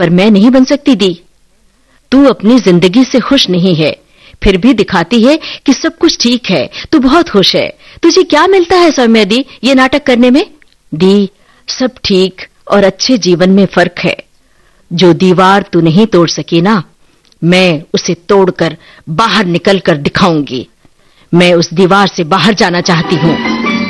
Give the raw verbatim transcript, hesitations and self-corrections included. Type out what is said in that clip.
पर मैं नहीं बन सकती दी। तू अपनी जिंदगी से खुश नहीं है, फिर भी दिखाती है कि सब कुछ ठीक है, तू बहुत खुश है। तुझे क्या मिलता है सौम्या दी ये नाटक करने में? दी, सब ठीक और अच्छे जीवन में फर्क है। जो दीवार तू नहीं तोड़ सकी ना, मैं उसे तोड़कर बाहर निकल कर दिखाऊंगी। मैं उस दीवार से बाहर जाना चाहती हूँ।